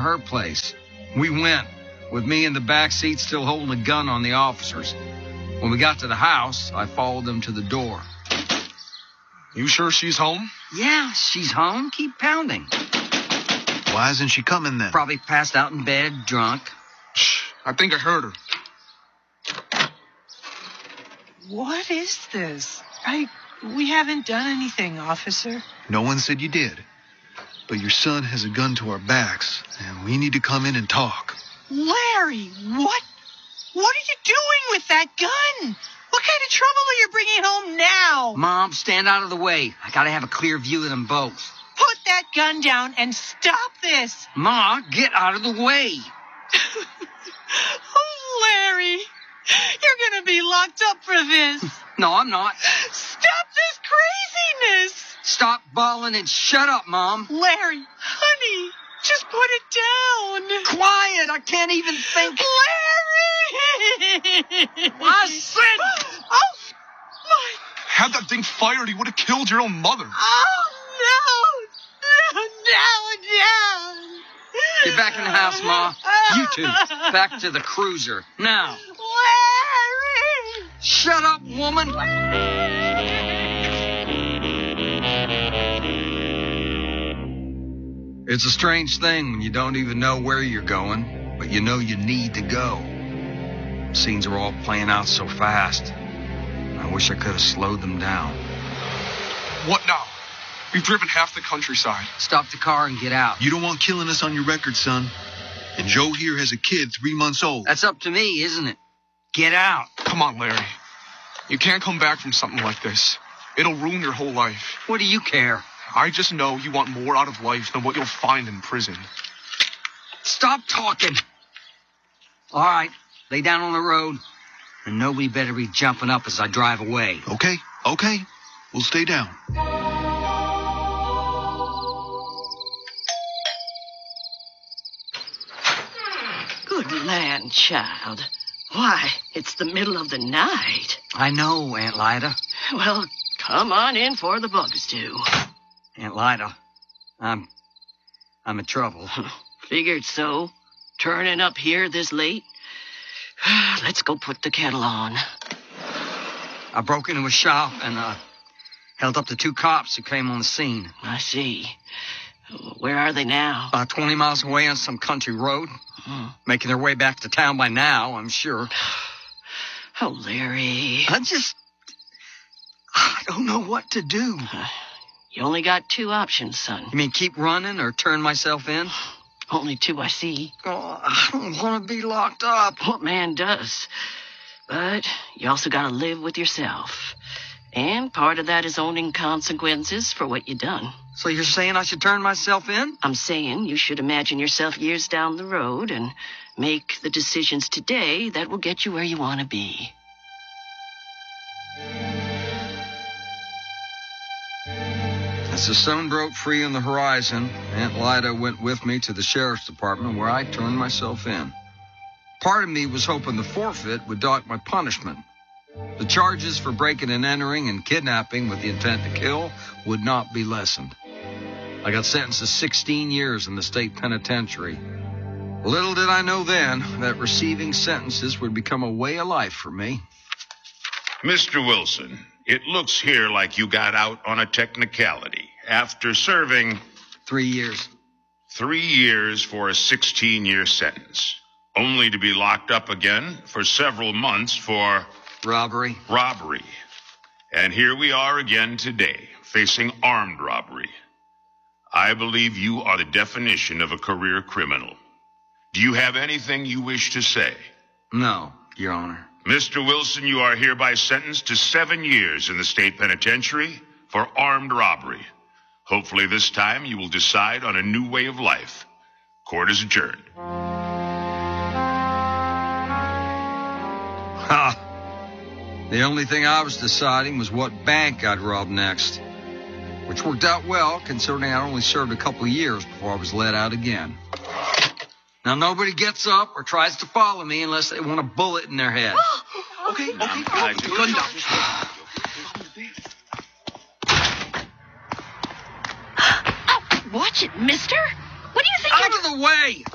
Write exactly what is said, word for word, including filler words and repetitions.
her place. We went, with me in the back seat still holding a gun on the officers. When we got to the house, I followed them to the door. You sure she's home? Yeah, she's home. Keep pounding. Why isn't she coming then? Probably passed out in bed, drunk. Shh, I think I heard her. What is this? I... We haven't done anything, officer. No one said you did. But your son has a gun to our backs, and we need to come in and talk. Larry, what? What are you doing with that gun? What kind of trouble are you bringing home now? Mom, stand out of the way. I gotta have a clear view of them both. Put that gun down and stop this. Ma, get out of the way. Oh, Larry, you're gonna be locked up for this. No, I'm not. Stop this craziness. Stop bawling and shut up, Mom. Larry, honey, just put it down. Quiet, I can't even think. Larry! I said... Oh, my... Had that thing fired, he would have killed your own mother. Oh, no. No, no. Get back in the house, Ma. You two, back to the cruiser. Now. Larry! Shut up, woman. It's a strange thing when you don't even know where you're going, but you know you need to go. Scenes are all playing out so fast. I wish I could have slowed them down. What now? We've driven half the countryside. Stop the car and get out. You don't want killing us on your record, son. And Joe here has a kid three months old. That's up to me, isn't it? Get out. Come on, Larry. You can't come back from something like this. It'll ruin your whole life. What do you care? I just know you want more out of life than what you'll find in prison. Stop talking. All right, lay down on the road, and nobody better be jumping up as I drive away. Okay, okay. We'll stay down. Good land, child. Why, it's the middle of the night. I know, Aunt Lyda. Well, come on in for the bugs do. Aunt Lyda, I'm... I'm in trouble. Figured so. Turning up here this late. Let's go put the kettle on. I broke into a shop and, uh, held up the two cops who came on the scene. I see. Where are they now? About twenty miles away on some country road. Hmm. Making their way back to town by now, I'm sure. Oh, Larry. I just... I don't know what to do. Uh, you only got two options, son. You mean keep running or turn myself in? Only two I see. Oh, I don't want to be locked up. What man does? But you also got to live with yourself. And part of that is owning consequences for what you done. So you're saying I should turn myself in? I'm saying you should imagine yourself years down the road and make the decisions today that will get you where you want to be. As the sun broke free on the horizon, Aunt Lyda went with me to the sheriff's department where I turned myself in. Part of me was hoping the forfeit would dock my punishment. The charges for breaking and entering and kidnapping with the intent to kill would not be lessened. I got sentenced to sixteen years in the state penitentiary. Little did I know then that receiving sentences would become a way of life for me. Mister Wilson, it looks here like you got out on a technicality after serving... Three years. Three years for a sixteen-year sentence, only to be locked up again for several months for... Robbery. Robbery. And here we are again today, facing armed robbery. I believe you are the definition of a career criminal. Do you have anything you wish to say? No, Your Honor. Mister Wilson, you are hereby sentenced to seven years in the state penitentiary for armed robbery. Hopefully this time you will decide on a new way of life. Court is adjourned. Ha! The only thing I was deciding was what bank I'd rob next, which worked out well considering I only served a couple of years before I was let out again. Now nobody gets up or tries to follow me unless they want a bullet in their head. Okay, okay, okay. Gun down. Watch it, mister. What do you think Out you're... of the way!